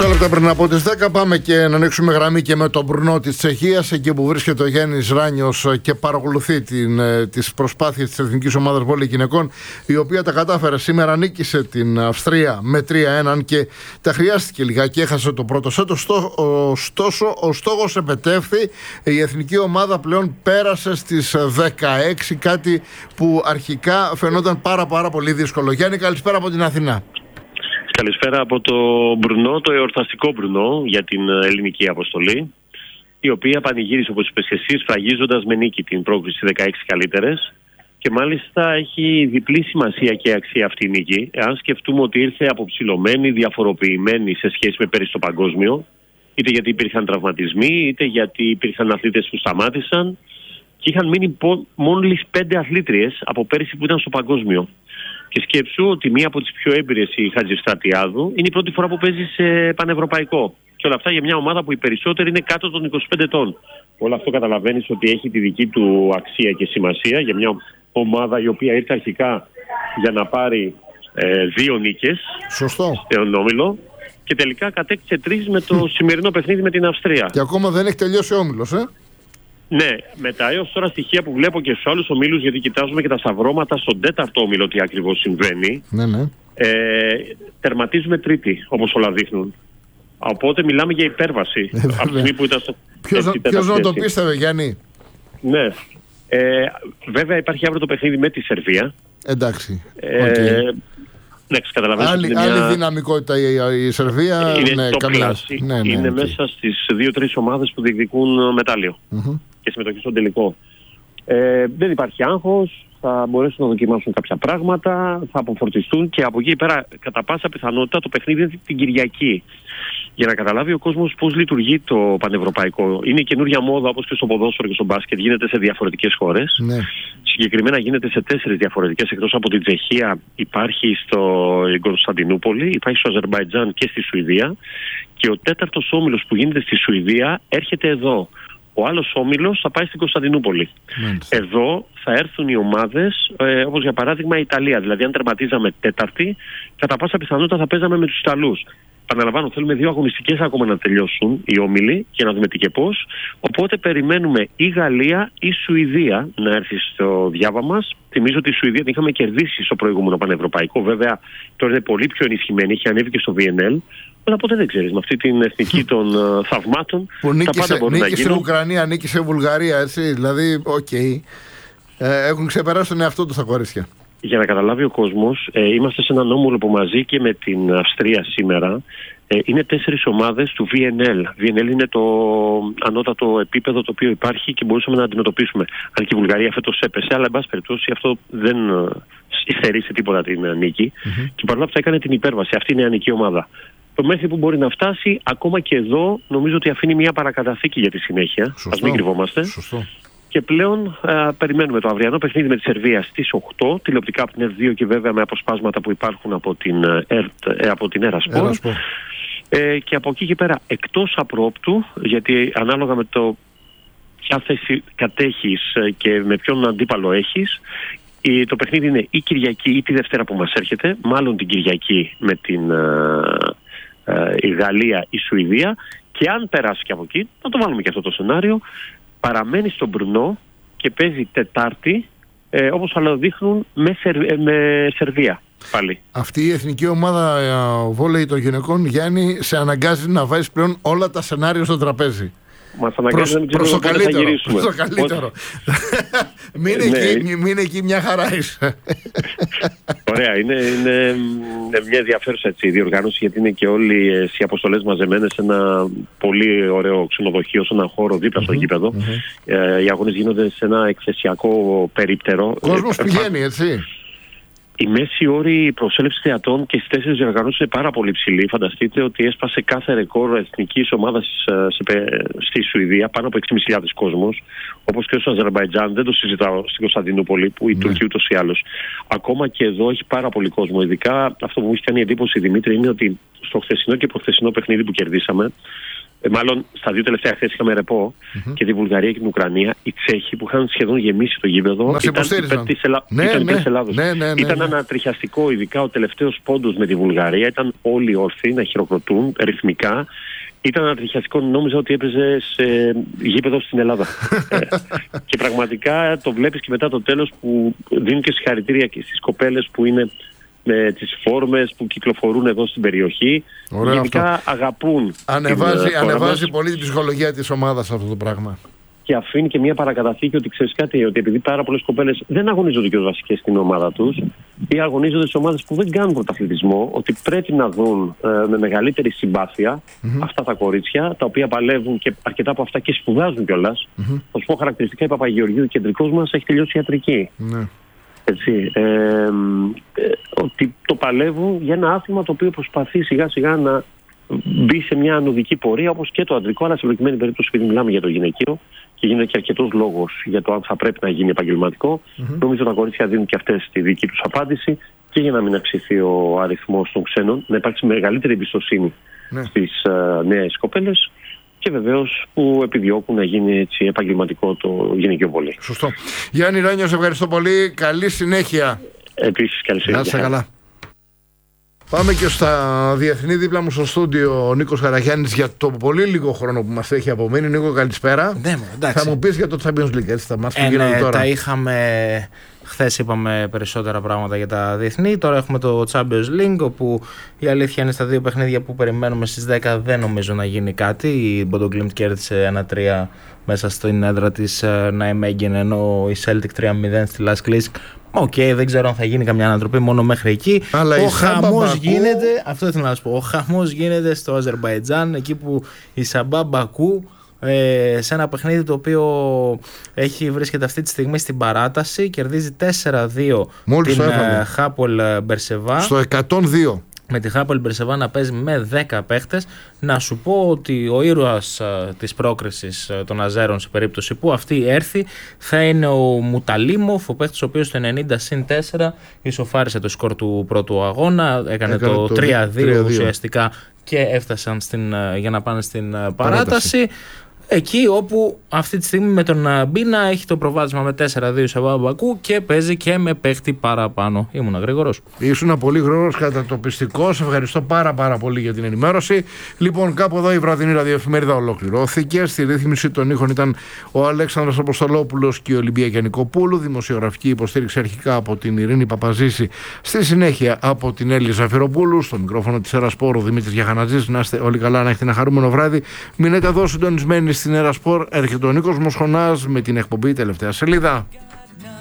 8 λεπτά πριν από τις 10 πάμε και να ανοίξουμε γραμμή και με τον Μπρουνό της Τσεχίας, εκεί που βρίσκεται ο Γιάννης Ράνιος και παρακολουθεί τις προσπάθειες της Εθνικής Ομάδας Βόλεϊ Γυναικών, η οποία τα κατάφερε σήμερα, νίκησε την Αυστρία με 3-1 και τα χρειάστηκε λιγάκι, έχασε το πρώτο σετ. Ωστόσο ο στόχος επετεύθη, η Εθνική Ομάδα πλέον πέρασε στις 16, κάτι που αρχικά φαινόταν πάρα πολύ δύσκολο. Γιάννη, καλησπέρα από την Αθηνά. Καλησπέρα από το Μπρουνό, το εορταστικό Μπρουνό για την ελληνική αποστολή, η οποία πανηγύρισε, όπως είπες και εσύ, σφραγίζοντας με νίκη την πρόκριση 16 καλύτερες, και μάλιστα έχει διπλή σημασία και αξία αυτή η νίκη, αν σκεφτούμε ότι ήρθε αποψηλωμένη, διαφοροποιημένη σε σχέση με πέρυσι στο παγκόσμιο, είτε γιατί υπήρχαν τραυματισμοί, είτε γιατί υπήρχαν αθλήτες που σταμάτησαν και είχαν μείνει μόλις 5 αθλήτριες από πέρυσι που ήταν στο παγκόσμιο. Και σκέψου ότι μία από τις πιο έμπειρες, η Χατζηστρατιάδου, είναι η πρώτη φορά που παίζει σε πανευρωπαϊκό. Και όλα αυτά για μια ομάδα που οι περισσότεροι είναι κάτω των 25 ετών. Όλο αυτό καταλαβαίνεις ότι έχει τη δική του αξία και σημασία για μια ομάδα η οποία ήρθε αρχικά για να πάρει 2 νίκες. Σωστό. Στον όμιλο. Και τελικά κατέκτησε 3 με το σημερινό παιχνίδι με την Αυστρία. Και ακόμα δεν έχει τελειώσει ο όμιλος, Ναι, με τα έως τώρα στοιχεία που βλέπω και στους άλλους ομίλους, γιατί κοιτάζουμε και τα σταυρώματα στον 4ο όμιλο τι ακριβώς συμβαίνει. Ναι. Τερματίζουμε τρίτη, όπως όλα δείχνουν. Οπότε μιλάμε για υπέρβαση. Από τη στιγμή που ήταν στο. Ποιος να το πίστευε, Γιάννη. Ναι. Βέβαια υπάρχει αύριο το παιχνίδι με τη Σερβία. Εντάξει. Ναι, καταλαβαίνεις. Άλλη δυναμικότητα η Σερβία. Είναι το πλάσι. Είναι μέσα στις 2-3 ομάδες που διεκδικούν μετάλλιο και συμμετοχή στον τελικό. Δεν υπάρχει άγχος, θα μπορέσουν να δοκιμάσουν κάποια πράγματα, θα αποφορτιστούν και από εκεί πέρα κατά πάσα πιθανότητα το παιχνίδι είναι την Κυριακή. Για να καταλάβει ο κόσμος πώς λειτουργεί το πανευρωπαϊκό. Είναι η καινούργια μόδα, όπως και στο ποδόσφαιρο και στο μπάσκετ, γίνεται σε διαφορετικές χώρες. Ναι. Συγκεκριμένα γίνεται σε 4 διαφορετικές, εκτός από την Τσεχία υπάρχει στο Κωνσταντινούπολη, υπάρχει στο Αζερμπαϊτζάν και στη Σουηδία. Και ο 4ος όμιλος που γίνεται στη Σουηδία έρχεται εδώ. Ο άλλος όμιλος θα πάει στην Κωνσταντινούπολη. Εδώ θα έρθουν οι ομάδες, όπως για παράδειγμα η Ιταλία. Δηλαδή, αν τερματίζαμε 4η, κατά πάσα πιθανότητα θα παίζαμε με τους Ιταλούς. Παναλαμβάνω, θέλουμε 2 αγωνιστικές ακόμα να τελειώσουν οι όμιλοι και να δούμε τι και πώς. Οπότε περιμένουμε η Γαλλία ή η Σουηδία να έρθει στο διάβα μας. Θυμίζω ότι η Σουηδία την είχαμε κερδίσει στο προηγούμενο πανευρωπαϊκό. Βέβαια, τώρα είναι πολύ πιο ενισχυμένη, έχει ανέβει και στο VNL. Οπότε δεν ξέρεις, με αυτή την εθνική των θαυμάτων που τα πάντα μπορεί να γίνουν. Νίκησε Ουκρανία, νίκησε Βουλγαρία, έτσι. Δηλαδή, έχουν ξεπεράσει τον εαυτό τους τα κορίτσια. Για να καταλάβει ο κόσμος, είμαστε σε έναν όμιλο που μαζί και με την Αυστρία σήμερα είναι 4 ομάδες του VNL. VNL είναι το ανώτατο επίπεδο το οποίο υπάρχει και μπορούσαμε να αντιμετωπίσουμε. Αν και η Βουλγαρία φέτος έπεσε, αλλά εν πάση περιπτώσει αυτό δεν υστερήσε τίποτα την νίκη. Και παρόλα αυτά έκανε την υπέρβαση. Αυτή είναι η νεανική ομάδα. Το μέχρι που μπορεί να φτάσει, ακόμα και εδώ, νομίζω ότι αφήνει μια παρακαταθήκη για τη συνέχεια. Ας μην κρυβόμαστε. Σωστό. Και πλέον περιμένουμε το αυριανό παιχνίδι με τη Σερβία στις 8, τηλεοπτικά από την ΕΡΤ2 και βέβαια με αποσπάσματα που υπάρχουν από την Ερασπορ. Και από εκεί και πέρα, εκτός απρόπτου, γιατί ανάλογα με το ποια θέση κατέχεις και με ποιον αντίπαλο έχεις, το παιχνίδι είναι η Κυριακή ή τη Δευτέρα που μας έρχεται, μάλλον την Κυριακή με την η Γαλλία ή η Σουηδία, και αν περάσει και από εκεί, να το βάλουμε και αυτό το σενάριο, παραμένει στον Μπρουνό και παίζει Τετάρτη, όπως αλλά δείχνουν, με Σερβία πάλι. Αυτή η εθνική ομάδα βόλεϊ των γυναικών, Γιάννη, σε αναγκάζει να βάζεις πλέον όλα τα σενάρια στο τραπέζι. Μας αναγκάζει να προς το καλύτερο. Μην εκεί μια χαρά είσαι. Ωραία, είναι μια ενδιαφέρουσα διοργάνωση, γιατί είναι και όλοι οι αποστολές μαζεμένες σε ένα πολύ ωραίο ξενοδοχείο, σε ένα χώρο δίπλα στο γήπεδο. Οι αγώνες γίνονται σε ένα εκθεσιακό περίπτερο. Κόσμος πηγαίνει, έτσι. Η μέση όρη προσέλευση θεατών και στις 4 διοργανώσεις είναι πάρα πολύ ψηλή. Φανταστείτε ότι έσπασε κάθε ρεκόρ εθνικής ομάδας στη Σουηδία, πάνω από 6.500 κόσμος, όπως και στο Αζερμπαϊτζάν. Δεν το συζητάω στην Κωνσταντινούπολη, που η Τουρκία ούτως ή άλλως. Ακόμα και εδώ έχει πάρα πολύ κόσμο. Ειδικά αυτό που μου έχει κάνει εντύπωση, Δημήτρη, είναι ότι στο χθεσινό και προχθεσινό παιχνίδι που κερδίσαμε, Μάλλον στα δύο τελευταία χθες είχαμε ρεπό και τη Βουλγαρία και την Ουκρανία. Οι Τσέχοι που είχαν σχεδόν γεμίσει το γήπεδο ήταν υπέρ της Ελλάδος. Ήταν ανατριχιαστικό, ειδικά ο τελευταίος πόντος με τη Βουλγαρία. Ήταν όλοι όρθιοι να χειροκροτούν ρυθμικά. Ήταν ανατριχιαστικό, νόμιζα ότι έπαιζε σε γήπεδο στην Ελλάδα. Και πραγματικά το βλέπεις και μετά το τέλος που δίνουν και συγχαρητήρια και στις κοπέλες που είναι με τις φόρμες που κυκλοφορούν εδώ στην περιοχή. Γενικά αυτό αγαπούν. Ανεβάζει πολύ την ψυχολογία της ομάδας αυτό το πράγμα. Και αφήνει και μια παρακαταθήκη ότι ξέρεις κάτι, ότι επειδή πάρα πολλές κοπέλες δεν αγωνίζονται και ως βασικές στην ομάδα τους ή αγωνίζονται σε ομάδες που δεν κάνουν πρωταθλητισμό, ότι πρέπει να δουν με μεγαλύτερη συμπάθεια αυτά τα κορίτσια, τα οποία παλεύουν και αρκετά από αυτά και σπουδάζουν κιόλας. Θα σου πω χαρακτηριστικά, η Παπαγεωργίου, κεντρικός μας, έχει τελειώσει ιατρική. Έτσι, ότι το παλεύουν για ένα άθλημα το οποίο προσπαθεί σιγά σιγά να μπει σε μια ανωδική πορεία, όπως και το αντρικό, αλλά σε προκειμένη περίπτωση, επειδή μιλάμε για το γυναικείο και γίνεται και αρκετός λόγος για το αν θα πρέπει να γίνει επαγγελματικό, νομίζω τα κορίτσια δίνουν και αυτές τη δική τους απάντηση, και για να μην αυξηθεί ο αριθμός των ξένων, να υπάρξει μεγαλύτερη εμπιστοσύνη στις νέες κοπέλες, και βεβαίως που επιδιώκουν να γίνει έτσι επαγγελματικό το γυναικείο βόλεϊ. Σωστό. Γιάννη Ράνιο, σε ευχαριστώ πολύ. Καλή συνέχεια. Επίσης, καλή συνέχεια. Να είσαι καλά. Πάμε και στα διεθνή. Δίπλα μου στο στούντιο ο Νίκος Καραγιάννης για το πολύ λίγο χρόνο που μας έχει απομείνει. Νίκο, καλησπέρα. Ναι, θα μου πεις για το Champions League, έτσι, τα μάτς που γίνονται τώρα. Τα είχαμε. Χθες είπαμε περισσότερα πράγματα για τα διεθνή. Τώρα έχουμε το Champions League, όπου η αλήθεια είναι στα δύο παιχνίδια που περιμένουμε στις 10 δεν νομίζω να γίνει κάτι. Η Bodo Glimt κέρδισε 1-3 μέσα στην έδρα της Nijmegen, ενώ η Celtic 3-0 στη Las Klisk. Δεν ξέρω αν θα γίνει καμιά ανατροπή μόνο μέχρι εκεί. Αλλά ο χαμός γίνεται, αυτό ήθελα να σου πω, ο χαμός γίνεται στο Αζερμπαϊτζάν, εκεί που η Σαμπά Μπακού, σε ένα παιχνίδι το οποίο βρίσκεται αυτή τη στιγμή στην παράταση, κερδίζει 4-2 μόλις την Χάπολ Μπερσεβά. Στο 102. Με τη Χάπολ Μπερσεβά να παίζει με 10 παίχτες. Να σου πω ότι ο ήρωας της πρόκρισης των Αζέρων, σε περίπτωση που αυτή έρθει, θα είναι ο Μουταλίμοφ, ο παίχτης ο οποίος στο 90-4 ισοφάρισε το σκορ του πρώτου αγώνα, έκανε το 3-2 ουσιαστικά και έφτασαν για να πάνε στην παράταση. Εκεί όπου αυτή τη στιγμή με τον Μπίνα έχει το προβάδισμα με 4-2 Σαμπά Μπακού και παίζει και με παίχτη παραπάνω. Ήμουνα γρήγορος. Ήσουνα πολύ γρήγορος κατά το πιστικό. Σε ευχαριστώ πάρα πολύ για την ενημέρωση. Λοιπόν, κάπου εδώ η βραδινή ραδιοεφημερίδα ολοκληρώθηκε. Στη ρύθμιση των ήχων ήταν ο Αλέξανδρος Αποστολόπουλος και η Ολυμπία Γιαννικοπούλου. Δημοσιογραφική υποστήριξη αρχικά από την Ειρήνη Παπαζήση. Στη συνέχεια από την Έλλη Ζαφυροπούλου. Στο μικρόφωνο της Ερασπόρου Δημήτρης Γιαχανατζής. Να είστε όλοι καλά, να έχετε ένα χαρούμενο βράδυ. Μείνετε εδώ συντονισμένοι στην Ερασπόρ. Έρχεται ο Νίκος Μοσχονάς με την εκπομπή Τελευταία Σελίδα.